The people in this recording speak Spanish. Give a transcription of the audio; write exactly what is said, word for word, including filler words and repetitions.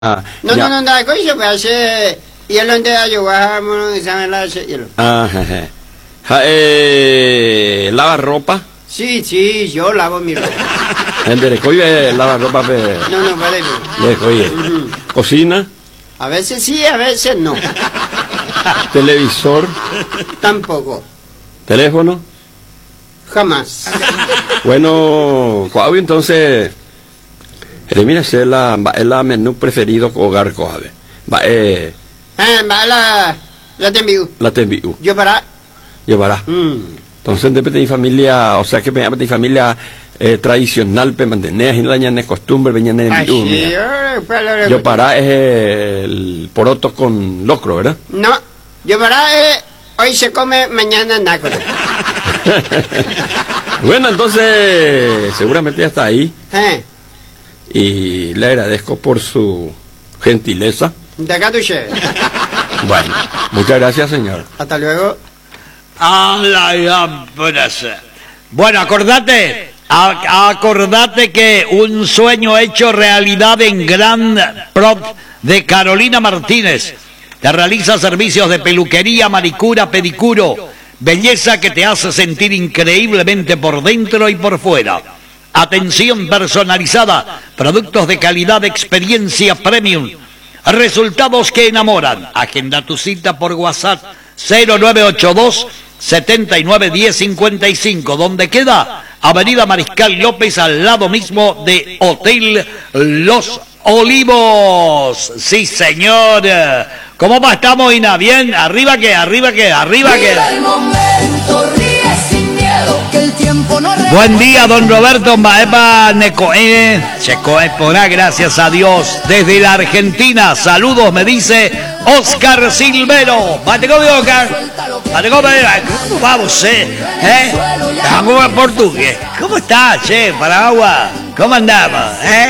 Ah, No, ya. no, no, no, coisa, pues hace hielo en de yo, bajamos, saben la hace hielo. Ah, jeje. Ja, eh, lava ropa. Sí, sí, yo lavo mi ropa. El de recoge lava ropa. Pe, No, no, vale. de recoge. Ujú. Cocina. A veces sí, a veces no. Televisor. Tampoco. Teléfono. Jamás. Bueno, Coavi, entonces. Eh, mira, ese es la, es la menú preferido hogar Coavi. Va, eh, Ah, va la, la te envío. la te envío. Yo para. Llevará. Mm. Entonces, depende de mi familia, o sea que me llama de familia eh, tradicional, pe mantener, y la ñana costumbre, venían en Ay, el sí, yo, pues, lo- Yo para es el poroto con locro, ¿verdad? No, yo para, eh, hoy se come, mañana nácora. Bueno, entonces, seguramente ya está ahí. Eh, Y le agradezco por su gentileza. de acá tu chef. Bueno, muchas gracias, señor. Hasta luego. A la empresa. Bueno, acordate, a- acordate que un sueño hecho realidad en Grand Prop de Carolina Martínez. Te realiza servicios de peluquería, manicura, pedicuro, belleza que te hace sentir increíblemente por dentro y por fuera. Atención personalizada, productos de calidad, experiencia premium, resultados que enamoran. Agenda tu cita por WhatsApp cero nueve ocho dos, setenta y nueve, diez cincuenta y cinco, donde queda Avenida Mariscal López, al lado mismo de Hotel Los Olivos. Sí, señor. ¿Cómo va? ¿Estamos, Ina? ¿Bien? ¿Arriba qué? ¿Arriba qué? ¿Arriba qué? Viva el momento, ríe sin miedo, que el tiempo no re- Buen día, don Roberto Maepa Necoe. Checoe por ahí, gracias a Dios. Desde la Argentina, saludos, me dice Oscar Silvero. Bate come, Oscar. Bate come. ¿Cómo vamos, eh? ¿Eh? ¿Cómo va portugués? ¿Cómo está, che? Paraguas. ¿Cómo andamos, eh?